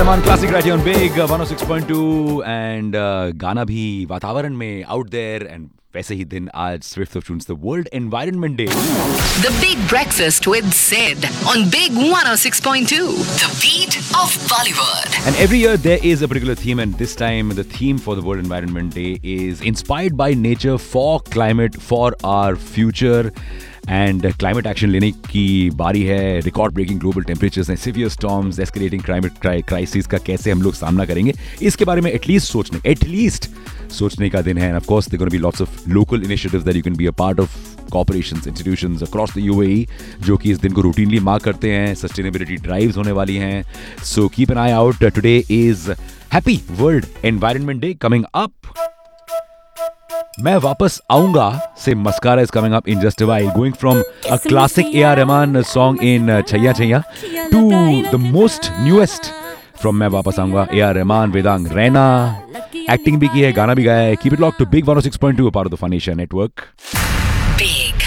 Rahman classic right on big 106.2 and गाना भी वातावरण में आउट देयर एंड वैसे ही दिन आज 5th of June, the World Environment Day. The Big Breakfast with Sid on Big 106.2, the beat of Bollywood. And every year there is a particular theme, and this time the theme for the World Environment Day is inspired by nature for climate, for our future. And climate action लेने की बारी है. Record breaking global temperatures हैं, severe storms, escalating climate crisis का कैसे हम लोग सामना करेंगे, इसके बारे में एटलीस्ट सोचने का दिन है. End of course there gonna be lots of local initiatives that you can be a part of, corporations, institutions across the UAE जो कि इस दिन को रूटीनली मार्क करते हैं. सस्टेनेबिलिटी ड्राइव्स होने वाली हैं. So keep an I out. Today is happy world environment day. Coming up मैं वापस आऊंगा से mascara is coming up in just a while, going from a classic A.R. Rahman song in Chaiya Chaiya to the most newest from मैं वापस आऊंगा A.R. Rahman, Vedang Raina. Acting भी की है, गाना भी गाया है. Keep it locked to Big 106.2, a part of the Fun Asia network. Big